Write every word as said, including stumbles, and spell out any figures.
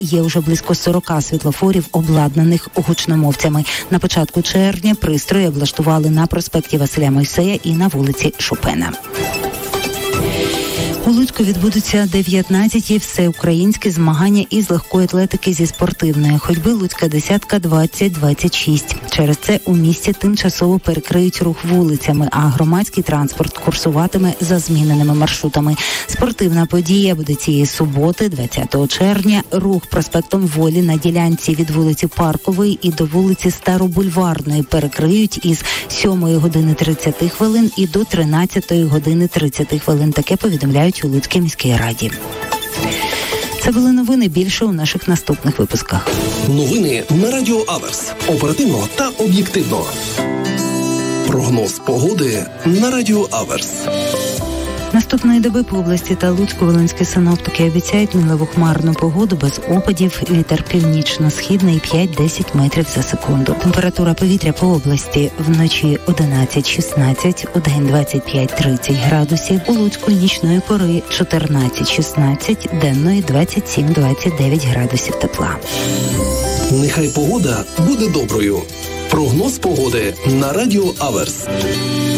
Є вже близько сорок світлофорів, обладнаних гучномовцями. На початку червня пристрої облаштували на проспекті Василя Мойсея і на вулиці Шопена. У Луцьку відбудуться дев'ятнадцяті всеукраїнські змагання із легкої атлетики зі спортивної ходьби «Луцька десятка двадцять двадцять шість». Через це у місті тимчасово перекриють рух вулицями, а громадський транспорт курсуватиме за зміненими маршрутами. Спортивна подія буде цієї суботи, двадцятого червня. Рух проспектом Волі на ділянці від вулиці Паркової і до вулиці Старобульварної перекриють із сьомої години тридцяти хвилин і до тринадцятої години тридцяти хвилин. Таке повідомляють у Луцькій міській раді. Це були новини, більше у наших наступних випусках. Новини на Радіо Аверс. Оперативно та об'єктивно. Прогноз погоди на Радіо Аверс. Наступної доби по області та Луцьку-Волинські синоптики обіцяють мінливу хмарну погоду без опадів, вітер північно-східний п'ять-десять метрів за секунду. Температура повітря по області вночі одинадцять шістнадцять, удень двадцять п'ять тридцять градусів, у Луцьку нічної пори чотирнадцять шістнадцять, денної двадцять сім двадцять дев'ять градусів тепла. Нехай погода буде доброю. Прогноз погоди на Радіо Аверс.